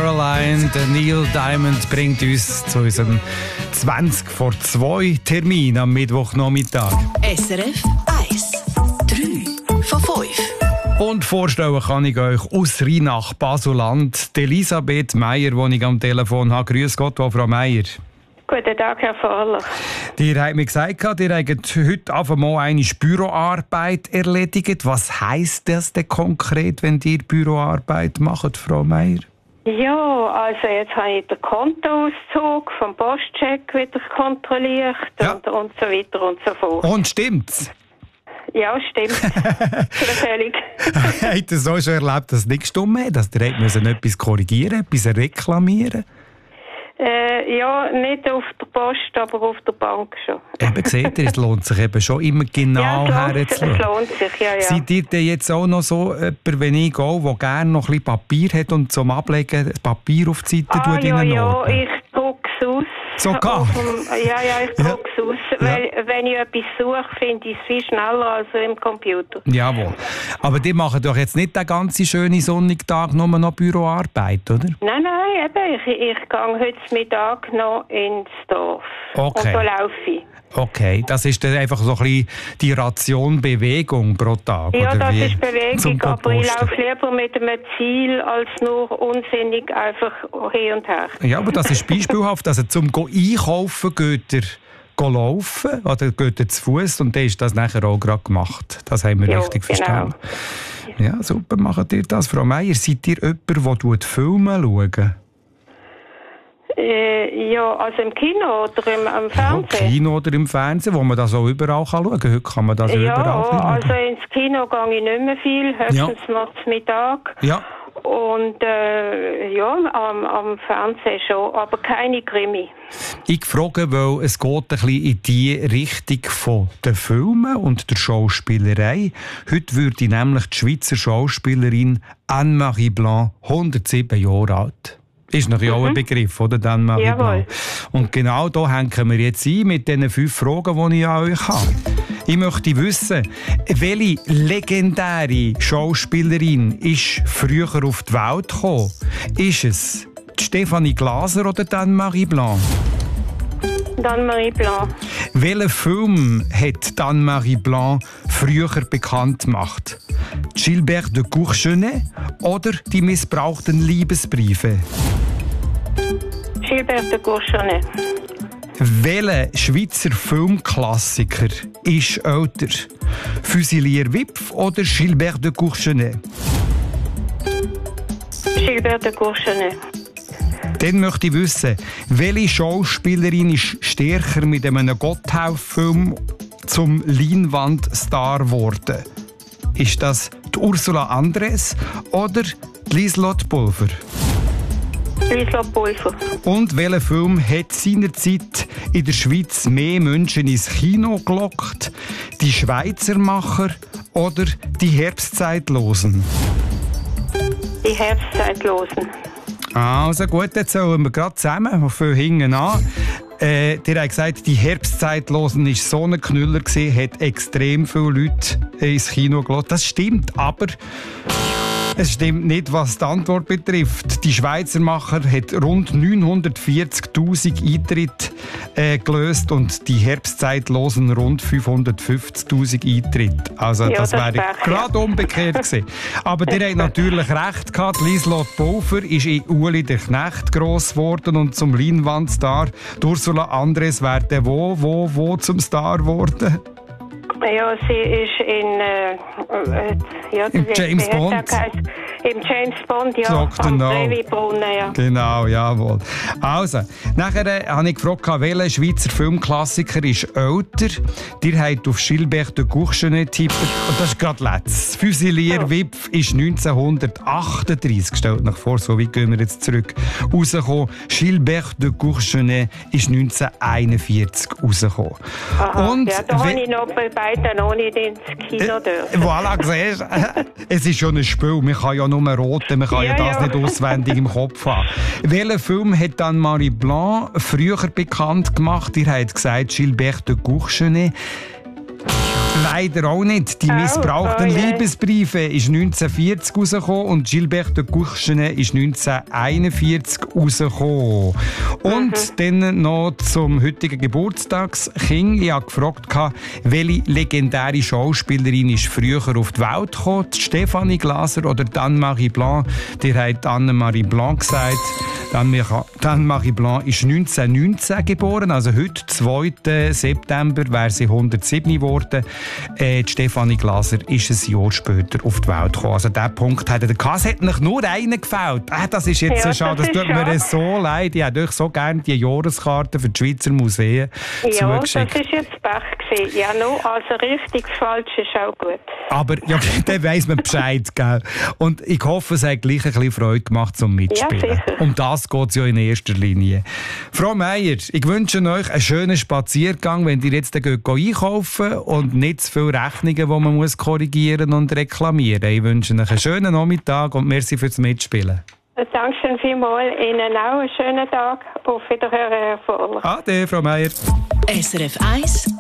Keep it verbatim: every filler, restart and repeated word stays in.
Caroline, der Neil Diamond bringt uns zu unserem zwanzig vor zwei Termin am Mittwochnachmittag. S R F eins, drei von fünf. Und vorstellen kann ich euch aus Rheinach, Baselland, die Elisabeth Meier, die ich am Telefon habe. Grüß Gott, Frau Meier. Guten Tag, Herr Fahler. Ihr habt mir gesagt, ihr habt heute einfach mal eine Büroarbeit erledigt. Was heisst das denn konkret, wenn ihr Büroarbeit macht, Frau Meier? Ja, also jetzt habe ich den Kontoauszug vom Postcheck wieder kontrolliert Ja. und, und so weiter und so fort. Und stimmt's? Ja, stimmt. Zufällig. Habt ihr so schon erlebt, dass es nicht gestimmt hat? Dass ihr etwas korrigieren etwas reklamieren? Äh, ja, nicht auf der Post, aber auf der Bank schon. Eben, seht ihr, es lohnt sich eben schon immer genau ja, es lohnt, sich, herzuschauen. es lohnt sich, ja, ja. Seid ihr denn jetzt auch noch so jemand, wenn ich gehe, der gerne noch ein bisschen Papier hat und zum Ablegen das Papier auf die Seite Ah, tut ja, in ja, Ordnung? ich drucke es aus. Sogar? Auf dem- Ja, ja, ich drucke es aus. Ja. Weil, wenn ich etwas suche, finde ich es viel schneller als im Computer. Jawohl. Aber die machen doch jetzt nicht den ganzen schönen sonnigen Tag nur noch Büroarbeit, oder? Nein, nein, eben. Ich, ich gehe heute Mittag noch ins Dorf. Okay. Und da laufe ich. Okay, das ist dann einfach so ein bisschen die Ration Bewegung pro Tag, Ja, oder das wie? ist Bewegung, Zum aber ich Posten. laufe lieber mit einem Ziel, als nur unsinnig einfach hin und her. Ja, aber das ist beispielhaft. Also zum go einkaufen geht ihr go laufen oder geht ihr zu Fuß und dann ist das nachher auch gerade gemacht. Das haben wir Ja, richtig genau. verstanden. Ja, super, macht ihr das, Frau Meier. Seid ihr jemand, der Filme schaut? Äh, ja, also im Kino oder im, am Ja, Fernsehen? Kino oder im Fernsehen, wo man das auch überall kann schauen kann. Heute kann man das Ja, überall schauen. also ins Kino gehe ich nicht mehr viel, höchstens noch zum Mittag. Ja, Und äh, ja, am, am Fernsehen schon, aber keine Krimi. ich frage, weil es geht ein bisschen in die Richtung von den Filmen und der Schauspielerei. Heute würde nämlich die Schweizer Schauspielerin Anne-Marie Blanc hundertsieben Jahre alt. Ist natürlich auch ein Begriff, oder? Anne-Marie Jawohl. Blanc. Und genau da hängen wir jetzt ein mit diesen fünf Fragen, die ich an euch habe. Ich möchte wissen, welche legendäre Schauspielerin ist früher auf die Welt gekommen? Ist es die Stefanie Glaser oder die Anne-Marie Blanc? Dann Marie Blanc. Welchen Film hat Anne-Marie Blanc früher bekannt gemacht? Gilbert de Courchenet oder die missbrauchten Liebesbriefe? Gilbert de Courchenet. Welcher Schweizer Filmklassiker ist älter? Fusilier Wipf oder Gilbert de Courchenet? Gilbert de Courchenet. Dann möchte ich wissen, welche Schauspielerin ist stärker mit einem Gotthelf-Film zum Leinwandstar geworden? Ist das die Ursula Andress oder die Lieselotte Pulver? Lieselotte Pulver. Und welcher Film hat seinerzeit in der Schweiz mehr Menschen ins Kino gelockt? Die Schweizermacher oder die Herbstzeitlosen? Die Herbstzeitlosen. Also gut, jetzt sollen wir gerade zusammen von hinten an. Äh, ihr habt gesagt, die Herbstzeitlosen war so ein Knüller, hat extrem viele Leute ins Kino gelassen. Das stimmt, aber es stimmt nicht, was die Antwort betrifft. Die Schweizermacher hat rund neunhundertvierzigtausend Eintritte äh, gelöst und die Herbstzeitlosen rund fünfhundertfünfzigtausend Eintritte. Also Ja, das das wäre wär- gerade umgekehrt gewesen. Aber ihr habt natürlich recht gehabt. Lieselotte Pulver ist in Uli der Knecht gross geworden und zum Leinwandstar. Ursula Andress wäre der wo, wo, wo zum Star geworden? Ja, sie ist in äh, äh, ja, Im wie- James wie hat Bond. der geheißen? Im James Bond, ja, Doktor am No. Trevi-Brunnen, ja. Genau, jawohl. Also, nachher äh, habe ich gefragt, welcher Schweizer Filmklassiker ist älter. Ihr habt auf Gilbert de Courchenet tippt und das ist gerade letztes. Fusilier Oh. Wipf ist neunzehnhundertachtunddreissig, stellt euch vor, so weit gehen wir jetzt zurück, rausgekommen. Gilbert de Courchenet ist neunzehnhunderteinundvierzig rausgekommen. Aha, Und ja, da habe we- ich noch bei beiden noch nicht ins Kino dürfen. Voilà, siehst du? Es ist schon ein Spiel. Man kann ja nur roten, man kann ja, Ja, das ja. nicht auswendig im Kopf haben. Welchen Film hat dann Marie Blanc früher bekannt gemacht? Ihr habt gesagt, Gilbert de Courchenet. Leider auch nicht. Die missbrauchten oh, oh, Liebesbriefe ist neunzehnhundertvierzig rausgekommen und Gilbert de Courchenet ist neunzehnhunderteinundvierzig rausgekommen. Und mhm. dann noch zum heutigen Geburtstagskind. Ich habe gefragt, welche legendäre Schauspielerin ist früher auf die Welt gekommen? Stefanie Glaser oder Anne-Marie Blanc? Die hat Anne-Marie Blanc gesagt. Anne-Marie Blanc ist neunzehnhundertneunzehn geboren, also heute, zweiten September, wäre sie hundertsieben geworden. Äh, Stefanie Glaser ist ein Jahr später auf die Welt gekommen. Also diesen Punkt hatte der Kass, hat noch nur einen gefällt. Äh, das ist jetzt ja, so schade, das, das tut mir so leid. Ich hätte euch so gerne die Jahreskarte für die Schweizer Museen ja, zugeschickt. Ja, das ist jetzt Pech gewesen. Ja, nur, also richtig falsch ist auch gut. Aber ja, dann weiss man Bescheid, gell? Und ich hoffe, es hat gleich ein bisschen Freude gemacht zum Mitspielen. Ja, sicher. Um das geht es ja in erster Linie. Frau Meier, ich wünsche euch einen schönen Spaziergang, wenn ihr jetzt geht einkaufen und nicht zu viele Rechnungen, die man muss korrigieren und reklamieren muss. Ich wünsche euch einen schönen Nachmittag und merci fürs Mitspielen. Danke vielmals. Ihnen auch einen schönen Tag. Auf Wiederhören, Herr Voller. Ade, Frau Meier. S R F eins